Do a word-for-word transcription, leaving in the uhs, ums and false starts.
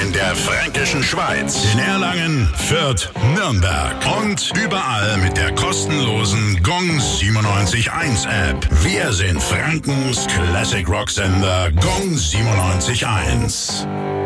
in der fränkischen Schweiz, in Erlangen, Fürth, Nürnberg und überall mit der kostenlosen Gong siebenundneunzig Komma eins App. Wir sind Frankens Classic Rock Sender Gong siebenundneunzig Komma eins.